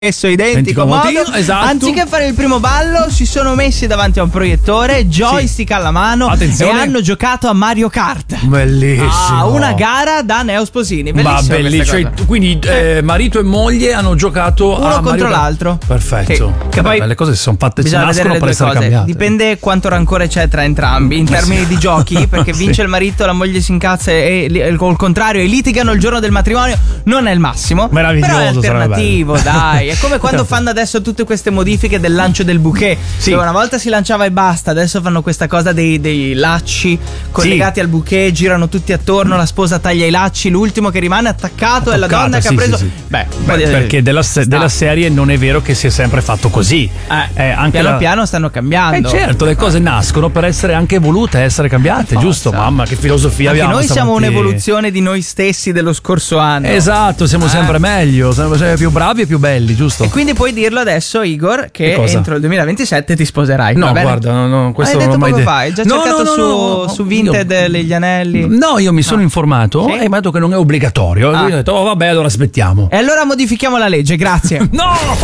stesso identico modo, esatto. Anziché fare il primo ballo si sono messi davanti a un proiettore, joystick alla mano. Attenzione. E hanno giocato a Mario Kart. Bellissimo. Una gara da Neo Sposini. Bellissimo. Ma bellissimo. Quindi marito e moglie hanno giocato uno a contro Mario l'altro. Perfetto. Che poi le cose si sono fatte, bisogna vedere le per due essere cose. cambiate. Dipende quanto rancore c'è tra entrambi in termini di giochi, perché vince il marito, la moglie si incazza e col contrario e litigano il giorno del matrimonio. Non è il massimo, meraviglioso, però è alternativo, dai. È come quando fanno adesso tutte queste modifiche del lancio del bouquet. Sì. Dove una volta si lanciava e basta, adesso fanno questa cosa dei lacci collegati al bouquet, girano tutti attorno, la sposa taglia i lacci, l'ultimo che rimane attaccato è la donna che ha preso. Sì. Beh, perché della serie non è vero che si è sempre fatto così. Anche piano piano stanno cambiando. Certo, le cose nascono per essere anche evolute, essere cambiate, giusto? Mamma, che filosofia anche abbiamo. Noi siamo un'evoluzione di noi stessi dello scorso anno. Esatto, siamo sempre meglio, siamo sempre più bravi e più belli, giusto? E quindi puoi dirlo adesso, Igor, che entro il 2027 ti sposerai. No, guarda, no, questo hai detto non ho mai poco fa, hai già cercato su Vinted gli anelli? No, io mi sono informato e mi ha detto che non è obbligatorio. Quindi ho detto, vabbè, allora aspettiamo. E allora modifichiamo la legge, grazie. No!